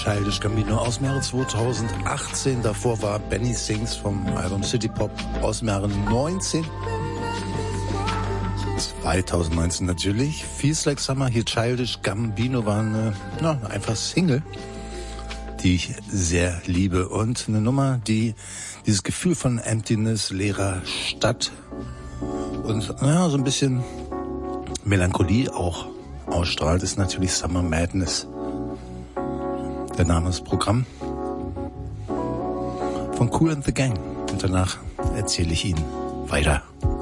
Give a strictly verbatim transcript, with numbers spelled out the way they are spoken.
Childish Gambino aus dem Jahre zweitausendachtzehn. Davor war Benny Sings vom Album City Pop aus dem Jahre neunzehn. zweitausendneunzehn natürlich. Feels Like Summer, hier Childish Gambino war eine, na, einfach Single, die ich sehr liebe. Und eine Nummer, die dieses Gefühl von Emptiness, leerer Stadt und ja, so ein bisschen Melancholie auch ausstrahlt, ist natürlich Summer Madness. Der Name des Programms von Kool and the Gang. Und danach erzähle ich Ihnen weiter.